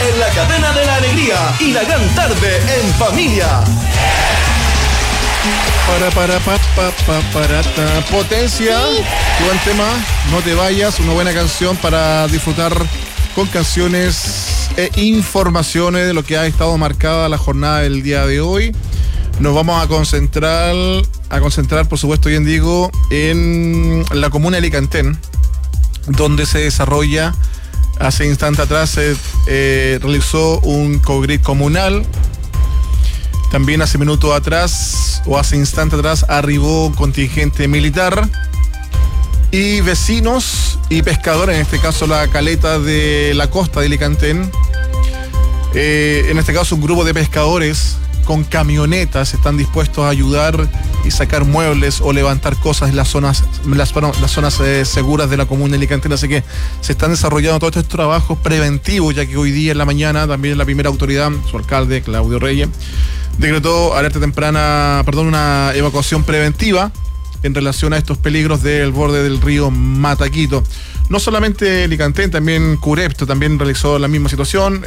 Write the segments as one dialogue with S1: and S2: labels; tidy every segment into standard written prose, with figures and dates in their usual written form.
S1: en la cadena de la alegría y la gran tarde en familia.
S2: Potencia, qué buen tema, no te vayas, una buena canción para disfrutar con canciones e informaciones de lo que ha estado marcada la jornada del día de hoy. Nos vamos a concentrar, por supuesto, bien digo, en la comuna de Alicantén, donde se desarrolla, hace instante atrás se realizó un cogrid comunal. También hace minutos atrás, o hace instante atrás, arribó un contingente militar y vecinos y pescadores, en este caso la caleta de la costa de Alicantén. En este caso un grupo de pescadores con camionetas están dispuestos a ayudar y sacar muebles o levantar cosas en las zonas seguras de la comuna de Alicantén. Así que se están desarrollando todos estos trabajos preventivos, ya que hoy día en la mañana también la primera autoridad, su alcalde Claudio Reyes, decretó alerta temprana, una evacuación preventiva en relación a estos peligros del borde del río Mataquito. No solamente Alicantén, también Curepto también realizó la misma situación.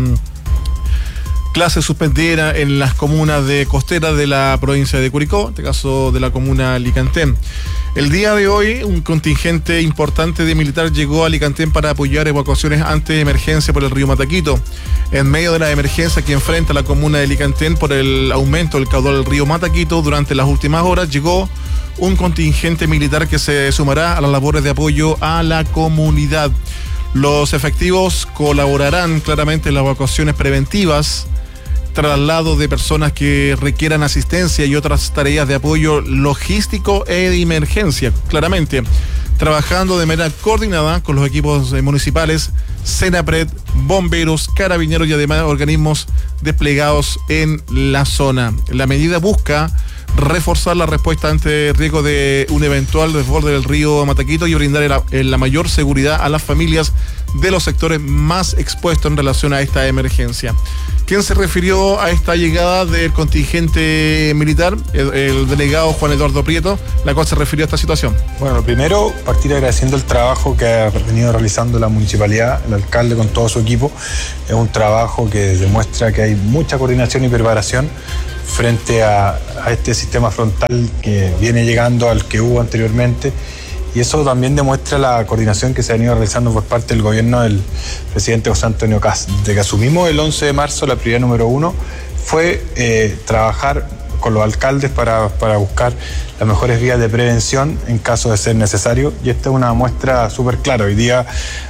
S2: Clases suspendidas en las comunas de costeras de la provincia de Curicó, en este caso de la comuna Alicantén. El día de hoy, un contingente importante de militar llegó a Alicantén para apoyar evacuaciones ante emergencia por el río Mataquito. En medio de la emergencia que enfrenta la comuna de Alicantén por el aumento del caudal del río Mataquito durante las últimas horas, llegó un contingente militar que se sumará a las labores de apoyo a la comunidad. Los efectivos colaborarán claramente en las evacuaciones preventivas, traslado de personas que requieran asistencia y otras tareas de apoyo logístico e de emergencia, claramente trabajando de manera coordinada con los equipos municipales, Senapred, bomberos, carabineros y además organismos desplegados en la zona. La medida busca reforzar la respuesta ante el riesgo de un eventual desborde del río Mataquito y brindar la mayor seguridad a las familias de los sectores más expuestos en relación a esta emergencia. ¿Quién se refirió a esta llegada del contingente militar? El delegado Juan Eduardo Prieto, la cual se refirió a esta situación.
S3: Bueno, primero partir agradeciendo el trabajo que ha venido realizando la municipalidad, el alcalde con todo su equipo. Es un trabajo que demuestra que hay mucha coordinación y preparación frente a este sistema frontal que viene llegando al que hubo anteriormente. Y eso también demuestra la coordinación que se ha venido realizando por parte del gobierno del presidente José Antonio Kast. Desde que asumimos el 11 de marzo, la prioridad número 1 fue trabajar con los alcaldes para buscar las mejores vías de prevención en caso de ser necesario. Y esta es una muestra súper clara. Hoy día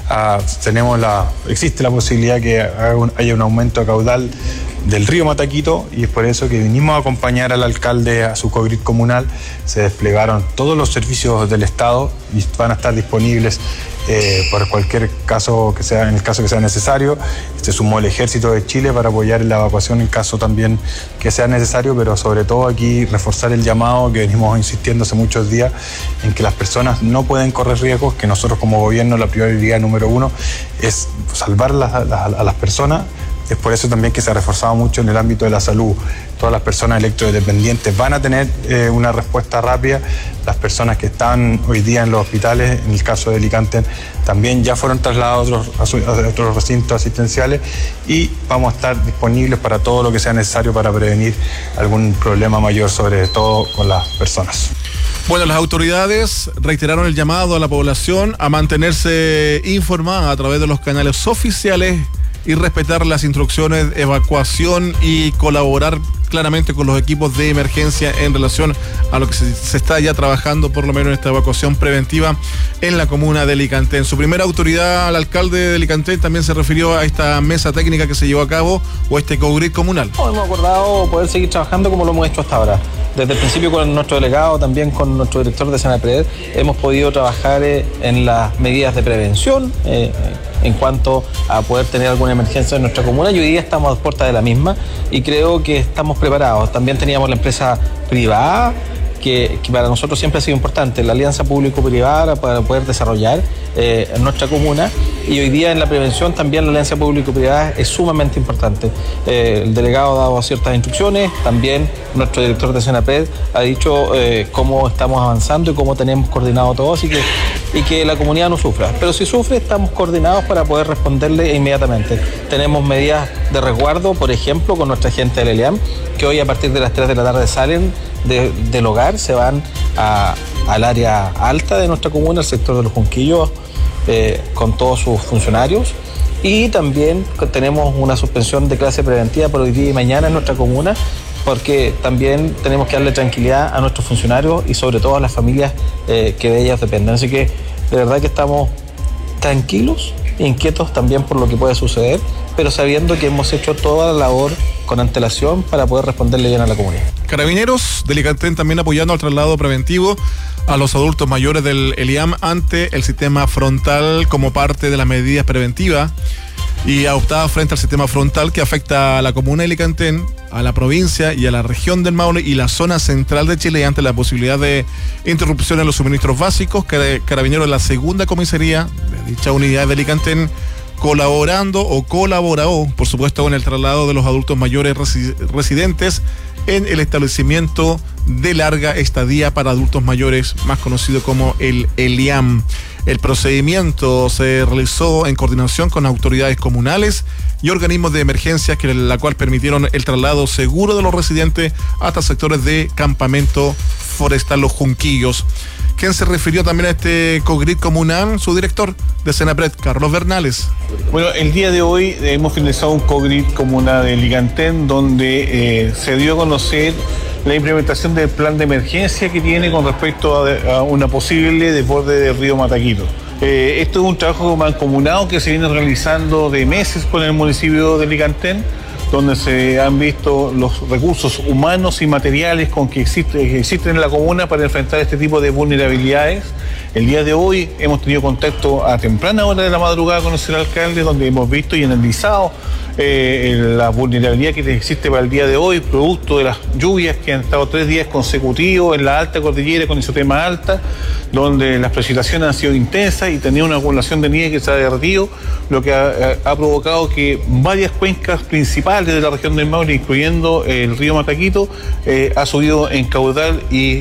S3: existe la posibilidad que haya un aumento de caudal del río Mataquito y es por eso que vinimos a acompañar al alcalde a su cogrid comunal. Se desplegaron todos los servicios del Estado y van a estar disponibles por cualquier caso que sea, en el caso que sea necesario. Se sumó el Ejército de Chile para apoyar en la evacuación en caso también que sea necesario, pero sobre todo aquí reforzar el llamado que venimos insistiendo hace muchos días en que las personas no pueden correr riesgos, que nosotros como gobierno la prioridad número 1 es salvar a las personas. Es por eso también que se ha reforzado mucho en el ámbito de la salud. Todas las personas electrodependientes van a tener una respuesta rápida. Las personas que están hoy día en los hospitales, en el caso de Alicante, también ya fueron trasladados a otros recintos asistenciales y vamos a estar disponibles para todo lo que sea necesario para prevenir algún problema mayor, sobre todo con las personas.
S2: Bueno, las autoridades reiteraron el llamado a la población a mantenerse informada a través de los canales oficiales y respetar las instrucciones de evacuación y colaborar claramente con los equipos de emergencia en relación a lo que se está ya trabajando, por lo menos en esta evacuación preventiva en la comuna de Alicantén. En su primera autoridad, el alcalde de Alicantén también se refirió a esta mesa técnica que se llevó a cabo o este cogrid comunal.
S4: Hemos acordado poder seguir trabajando como lo hemos hecho hasta ahora. Desde el principio con nuestro delegado, también con nuestro director de Senapred, hemos podido trabajar en las medidas de prevención en cuanto a poder tener alguna emergencia en nuestra comuna, y hoy día estamos a puertas de la misma y creo que estamos preparados. También teníamos la empresa privada que para nosotros siempre ha sido importante, la alianza público-privada para poder desarrollar en nuestra comuna, y hoy día en la prevención también la alianza público-privada es sumamente importante. El delegado ha dado ciertas instrucciones, también nuestro director de Senapred ha dicho cómo estamos avanzando y cómo tenemos coordinado todos y que la comunidad no sufra. Pero si sufre, estamos coordinados para poder responderle inmediatamente. Tenemos medidas de resguardo, por ejemplo, con nuestra gente del ELIAM, que hoy a partir de las 3 de la tarde salen del hogar, se van al área alta de nuestra comuna, al sector de los Junquillos, con todos sus funcionarios. Y también tenemos una suspensión de clase preventiva por hoy día y mañana en nuestra comuna, porque también tenemos que darle tranquilidad a nuestros funcionarios y sobre todo a las familias que de ellas dependen. Así que de verdad que estamos tranquilos, inquietos también por lo que puede suceder, pero sabiendo que hemos hecho toda la labor con antelación para poder responderle bien a la comunidad.
S2: Carabineros de Licantén también apoyando al traslado preventivo a los adultos mayores del ELIAM ante el sistema frontal como parte de las medidas preventivas y adoptadas frente al sistema frontal que afecta a la comuna de Licantén, a la provincia y a la región del Maule y la zona central de Chile, ante la posibilidad de interrupción en los suministros básicos. Carabineros, la segunda comisaría de dicha unidad de Licantén, colaboró, por supuesto, con el traslado de los adultos mayores residentes en el establecimiento de larga estadía para adultos mayores, más conocido como el ELIAM. El procedimiento se realizó en coordinación con autoridades comunales y organismos de emergencia, la cual permitieron el traslado seguro de los residentes hasta sectores de campamento forestal Los Junquillos. ¿Quién se refirió también a este COGRID comunal? Su director de Senapred, Carlos Bernales.
S5: Bueno, el día de hoy hemos finalizado un COGRID comunal de Licantén, donde se dio a conocer la implementación del plan de emergencia que tiene con respecto a una posible desborde del río Mataquito. Esto es un trabajo mancomunado que se viene realizando de meses con el municipio de Licantén, donde se han visto los recursos humanos y materiales que existen en la comuna para enfrentar este tipo de vulnerabilidades. El día de hoy hemos tenido contacto a temprana hora de la madrugada con el señor alcalde, donde hemos visto y analizado la vulnerabilidad que existe para el día de hoy, producto de las lluvias que han estado 3 días consecutivos en la alta cordillera con isotema alta, donde las precipitaciones han sido intensas y tenía una acumulación de nieve que se ha derretido, lo que ha provocado que varias cuencas principales de la región del Maule, incluyendo el río Mataquito, ha subido en caudal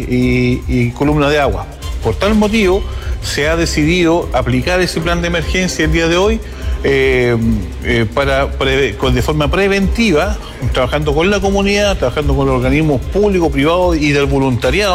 S5: y columna de agua. Por tal motivo, se ha decidido aplicar ese plan de emergencia el día de hoy de forma preventiva, trabajando con la comunidad, trabajando con los organismos públicos, privados y del voluntariado.